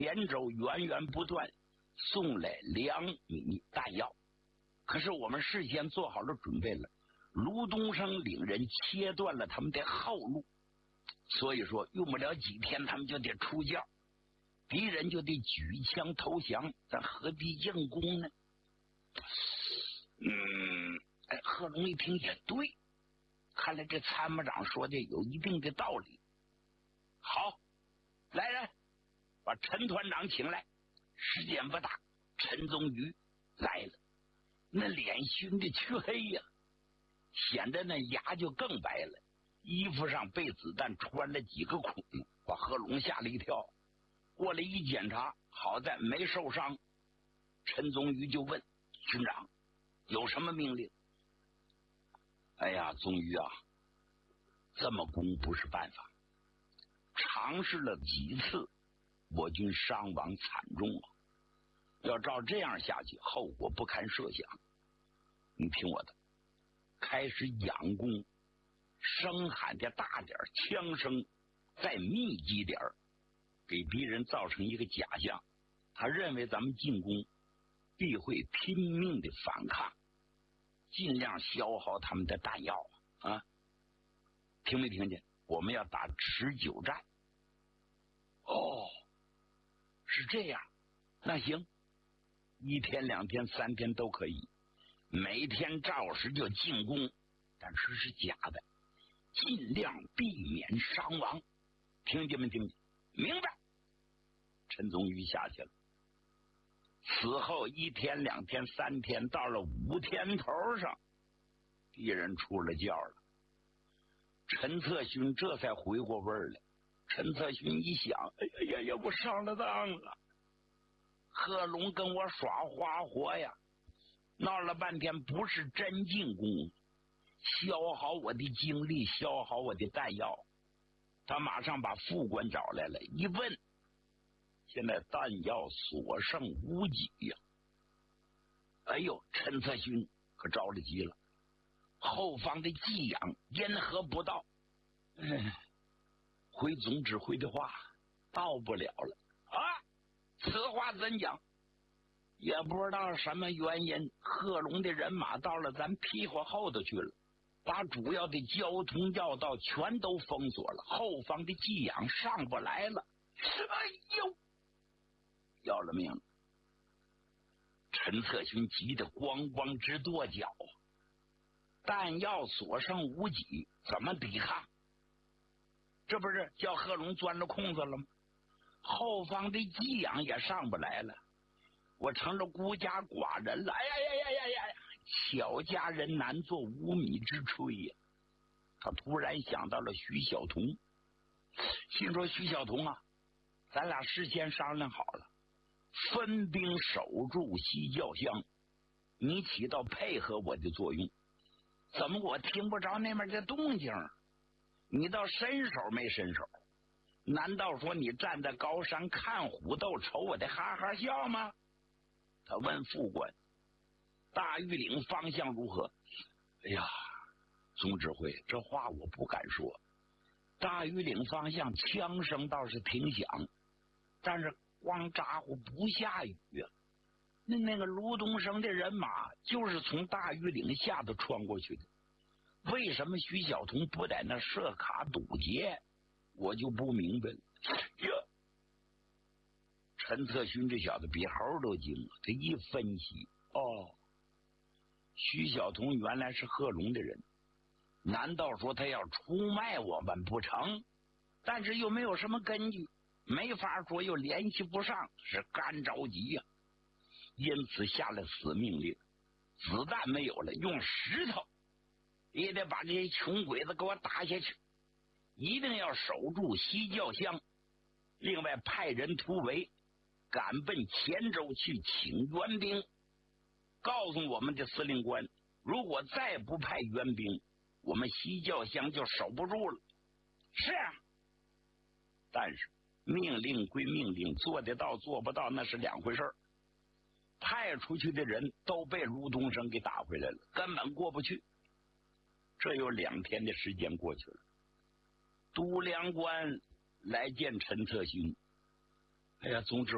连州源源不断送来粮米弹药，可是我们事先做好了准备了，卢东升领人切断了他们的后路，所以说用不了几天他们就得出教，敌人就得举枪投降，咱何必硬攻呢？贺龙一听也对，看来这参谋长说的有一定的道理。好，来人，把陈团长请来。时间不大，陈宗禹来了，那脸熏的黢黑呀，显得那牙就更白了，衣服上被子弹穿了几个孔，把贺龙吓了一跳。过来一检查，好在没受伤。陈宗禹就问军长有什么命令？哎呀，宗禹啊，这么攻不是办法，尝试了几次，我军伤亡惨重啊！要照这样下去，后果不堪设想。你听我的，开始佯攻，声喊的大点，枪声再密集点，给敌人造成一个假象，他认为咱们进攻必会拼命的反抗，尽量消耗他们的弹药啊！听没听见？我们要打持久战。哦，是这样，那行，1天2天3天都可以，每天照实就进攻，但是假的，尽量避免伤亡。听见没听见？明白。陈宗禹下去了。此后1天2天3天，到了5天头上，敌人出了教了。陈策勋这才回过味儿来。陈策勋一想，哎呀，我上了当了。贺龙跟我耍花活呀，闹了半天不是真进攻，消耗我的精力，消耗我的弹药。他马上把副官找来了，一问，现在弹药所剩无几呀。哎呦，陈策勋可着了急了，后方的给养因何不到？回总指挥的话，到不了了啊！此话怎讲？也不知道什么原因，贺龙的人马到了咱屁股后头去了，把主要的交通要道全都封锁了，后方的给养上不来了。哎呦，要了命了！陈策勋急得咣咣直跺脚，弹药所剩无几，怎么抵抗？这不是叫贺龙钻了空子了吗？后方的给养也上不来了，我成了孤家寡人了。哎呀，小家人难做无米之炊呀！他突然想到了徐晓彤，心说徐晓彤啊，咱俩事先商量好了，分兵守住西教乡，你起到配合我的作用，怎么我听不着那边的动静？你倒伸手没伸手？难道说你站在高山看虎斗，瞅我的哈哈笑吗？他问副官，大峪岭方向如何？哎呀，总指挥，这话我不敢说。大峪岭方向枪声倒是挺响，但是光咋呼不下雨啊。那个卢东升的人马就是从大峪岭下头穿过去的，为什么徐晓彤不在那设卡堵截？我就不明白了。呀，陈策勋这小子比猴都精了，他一分析，哦，徐晓彤原来是贺龙的人，难道说他要出卖我们不成？但是又没有什么根据，没法说，又联系不上，是干着急呀。因此下了死命令，子弹没有了，用石头也得把这些穷鬼子给我打下去，一定要守住西教乡。另外派人突围，赶奔黔州去请援兵，告诉我们的司令官，如果再不派援兵，我们西教乡就守不住了。是啊，但是命令归命令，做得到做不到那是两回事。派出去的人都被卢东升给打回来了，根本过不去。这有2天的时间过去了，都梁官来见陈策勋。哎呀，总指